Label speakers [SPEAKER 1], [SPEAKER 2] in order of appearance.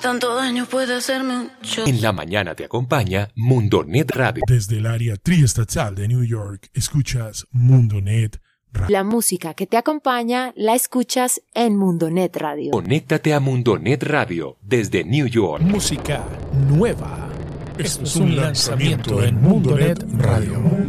[SPEAKER 1] tanto daño puede hacerme un show.
[SPEAKER 2] En la mañana te acompaña Mundonet Radio.
[SPEAKER 3] Desde el área triestatal de New York, escuchas Mundonet Radio.
[SPEAKER 4] La música que te acompaña la escuchas en Mundonet Radio.
[SPEAKER 2] Conéctate a Mundonet Radio desde New York.
[SPEAKER 3] Música nueva. Esto es un lanzamiento en Mundonet Radio.